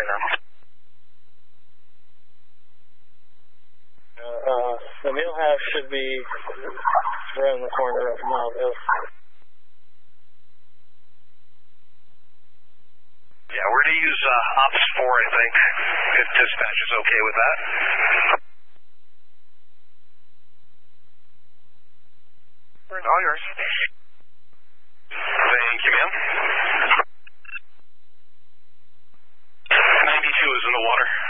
right now. The Millhouse should be around the corner of Malville. Yeah, we're going to use Ops 4, I think, if dispatch is okay with that. All yours. Thank you, ma'am. 92 is in the water.